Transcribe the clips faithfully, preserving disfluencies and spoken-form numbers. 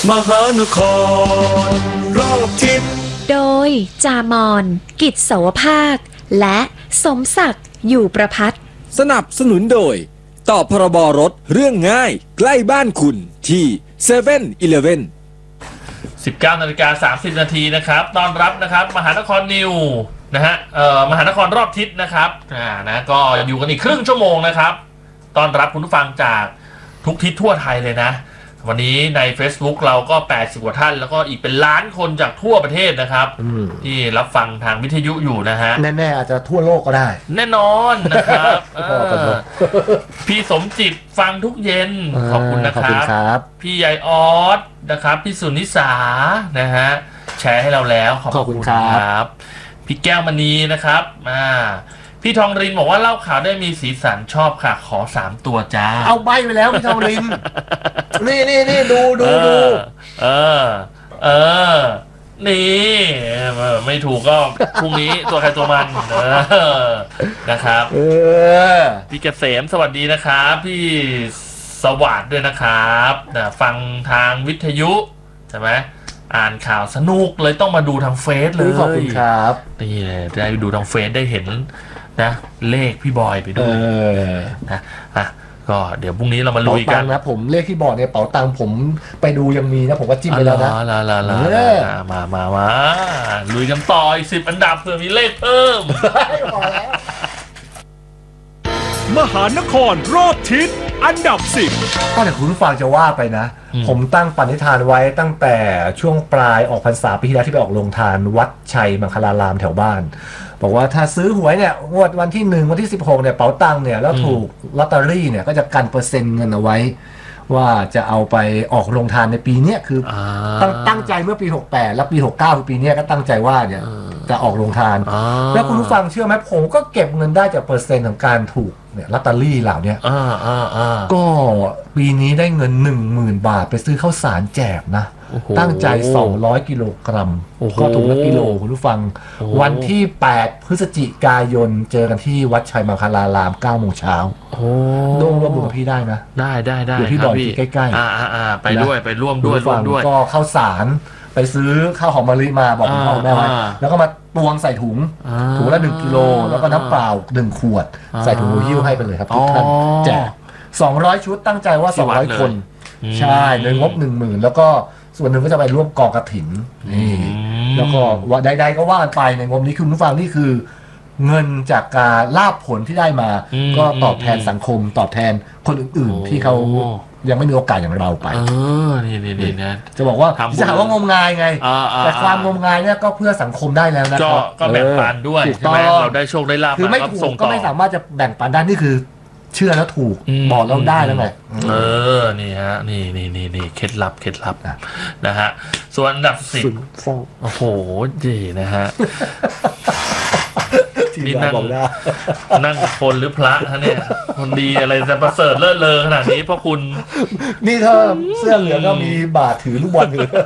มหานครรอบทิศโดยจามอนกิจโสภาคและสมศักดิ์อยู่ประพัฒน์สนับสนุนโดยต่อพรบรถเรื่องง่ายใกล้บ้านคุณที่เซเว่นอีเลฟเว่นสิบเก้านาฬิกาสามสิบนาทีนะครับต้อนรับนะครับมหานครนิวนะฮะเอ่อมหานครรอบทิศนะครับอ่านะก็อยู่กันอีกครึ่งชั่วโมงนะครับต้อนรับคุณผู้ฟังจากทุกทิศทั่วไทยเลยนะวันนี้ใน Facebook เราก็แปดสิบกว่าท่านแล้วก็อีกเป็นล้านคนจากทั่วประเทศนะครับที่รับฟังทางวิทยุอยู่นะฮะแน่ๆอาจจะทั่วโลกก็ได้แน่นอนนะครับพี่สมจิตฟังทุกเย็นขอบคุณนะครับพี่ใหญ่ออสนะครับพี่สุนิสานะฮะแชร์ให้เราแล้วขอบคุณครับพี่แก้วมณีนะครับอ่าพี่ทองรินบอกว่าเล่าข่าวได้มีสีสันชอบค่ะขอสามตัวจ้าเอาใบไปแล้วพี่ทองริน นี่นี่นี่ดูดูดูเออเออนี่ไม่ถูกก็พรุ่งนี้ตัวใครตัวมันเออนะครับเออพี่เกษมสวัสดีนะครับพี่สวัสดิ์ด้วยนะครับฟังทางวิทยุใช่ไหมอ่านข่าวสนุกเลยต้องมาดูทางเฟซเลยขอบคุณครับนี่เลยได้ดูทางเฟซได้เห็นนะเลขพี่บอยไปด้วยนะอ่ะก็เดี๋ยวพรุ่งนี้เรามาลุยกันนะผมเลขที่บอกเนี่ยเป๋าตังผมไปดูยังมีนะผมก็จิ้มไปแล้วนะลาลาลามามามาลุยกันต่ออีกสิบอันดับเผื่อมีเลขเพิ่มพอแล้วมหานครรอบทิศอันดับสิบถ้าแต่คุณผู้ฟังจะว่าไปนะผมตั้งปณิธานไว้ตั้งแต่ช่วงปลายออกพรรษาปีที่แล้วที่ไปออกโรงทานวัดชัยมังคลารามแถวบ้านบอกว่าถ้าซื้อหวยเนี่ยงวดวันที่หนึ่งวันที่สิบหกเนี่ยเป๋าตังเนี่ยแล้วถูกลอตเตอรี่เนี่ยก็จะกันเปอร์เซ็นต์เงินเอาไว้ว่าจะเอาไปออกโรงทานในปีนี้คือตั้งตั้งใจเมื่อปีหกแปดแล้วปีหกเก้าคือปีนี้ก็ตั้งใจว่าเนี่ยจะออกโรงทานแล้วคุณผู้ฟังเชื่อไหมผมก็เก็บเงินได้จากเปอร์เซ็นต์ของการถูกเนี่ยลอตเตอรี่เหล่านี้ก็ปีนี้ได้เงิน หนึ่งหมื่น บาทไปซื้อข้าวสารแจกนะตั้งใจสองร้อยกิโลกรัมก็ถูกละกิโลคุณผู้ฟังวันที่แปดพฤศจิกายนเจอกันที่วัดชัยมังคลารามเก้าโมงเช้าโด่งร่วมมือพี่ได้นะได้ได้ได้อยู่ที่บ่อยที่ใกล้ๆไปด้วยไปร่วมด้วยร่วมด้วยก็ข้าวสารไปซื้อข้าวหอมมะลิมาบอกพ่อแม่ไว้แล้วก็มาตวงใส่ถุงถุงละหนึ่งกิโลแล้วก็น้ำเปล่าหนึ่งขวดใส่ถุงหิ้วให้ไปเลยครับทุกท่านแจกสองร้อยชุดตั้งใจว่าสองร้อยคนใช่ในงบ หนึ่งหมื่น แล้วก็ส่วนหนึ่งก็จะไปร่วมกองกฐินนี่แล้วก็ว่าใดๆก็ว่ากันไปในงบนี้คุณผู้ฟังนี่คือเงินจากการลาภผลที่ได้มาก็ตอบแทนสังคมตอบแทนคนอื่นๆที่เขายังไม่มีโอกาสอย่างเราไปเออนี่นี่นะจะบอกว่าจะหาว่างมงายไงแต่ความงมงายเนี่ยก็เพื่อสังคมได้แล้วนะครับก็แบ่งปันด้วยใช่ไหมเราได้โชคได้ลาภคือไม่ถูกก็ไม่สามารถจะแบ่งปันได้นี่คือเชื่อแล้วถูกบอกแล้วได้แล้วไงเออนี่ฮะนี่นี่นี่นี่เคล็ดลับเคล็ดลับนะนะฮะส่วนอันดับสิบโอ้โหดีนะฮะนี่นั่งนั่งคนหรือพระฮะเนี่ยคนดีอะไรจะประเสริฐเลิศเลอขนาดนี้เพราะคุณนี่เธอเสื้อเหลืองก็มีบาทถือลูกบอลอยู่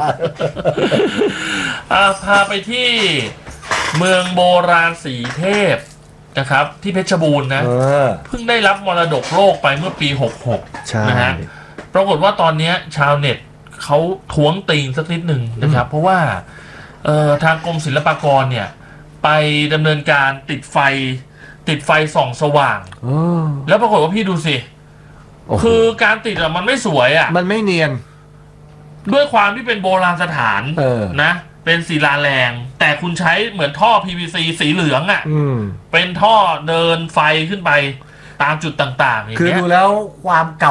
อ่าพาไปที่เมืองโบราณสีเทพนะครับที่เพชรบูรณ์นะเพิ่งได้รับมรดกโลกไปเมื่อปีหกหกนะฮะปรากฏว่าตอนนี้ชาวเน็ตเขาท้วงติงสักนิดหนึ่งนะครับเพราะว่าเอ่อทางกรมศิลปากรเนี่ยไปดำเนินการติดไฟติดไฟส่องสว่างแล้วปรากฏว่าพี่ดูสิคือการติดอะมันไม่สวยอะมันไม่เนียนด้วยความที่เป็นโบราณสถานนะเป็นศิลาแรงแต่คุณใช้เหมือนท่อ พี วี ซี สีเหลืองอ่ะเป็นท่อเดินไฟขึ้นไปตามจุดต่างๆอย่างเงี้ยคือดูแล้วความเก่า